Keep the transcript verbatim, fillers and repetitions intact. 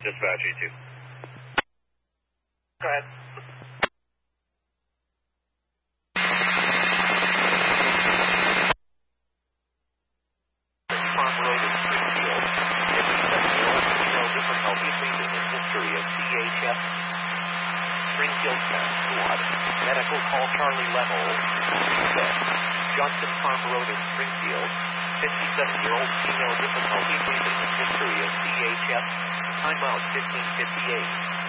dispatch E two. Go ahead. Farm Road in Springfield. fifty-seven-year-old female difficulty breathing in history of C H F. Springfield ten Squad. Medical call Charlie level. Set. Johnson Farm Road in Springfield. fifty-seven-year-old female difficulty breathing in history of C H F. Timeout fifteen fifty-eight.